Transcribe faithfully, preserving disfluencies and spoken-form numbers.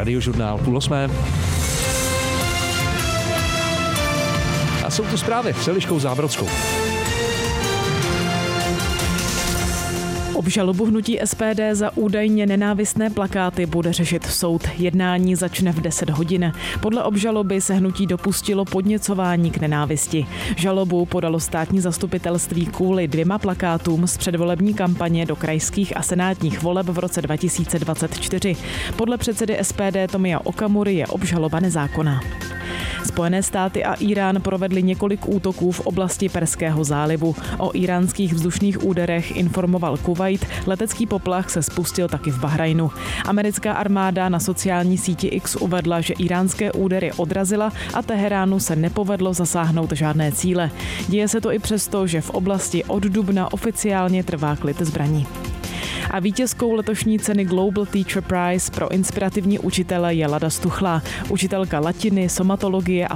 Radiožurnál půl osmé. A jsou tu zprávy s Eliškou Zábrodskou. Obžalobu hnutí S P D za údajně nenávistné plakáty bude řešit soud. Jednání začne v deset hodin. Podle obžaloby se hnutí dopustilo podněcování k nenávisti. Žalobu podalo státní zastupitelství kvůli dvěma plakátům z předvolební kampaně do krajských a senátních voleb v roce dva tisíce dvacet čtyři. Podle předsedy S P D Tomia Okamury je obžaloba nezákonná. Spojené státy a Irán provedli několik útoků v oblasti Perského zálivu. O íránských vzdušných úderech informoval Kuvajt, letecký poplach se spustil taky v Bahrajnu. Americká armáda na sociální síti X uvedla, že iránské údery odrazila a Teheránu se nepovedlo zasáhnout žádné cíle. Děje se to i přesto, že v oblasti od dubna oficiálně trvá klid zbraní. A vítězkou letošní ceny Global Teacher Prize pro inspirativní učitele je Lada Stuchlá, učitelka latiny, somatologie a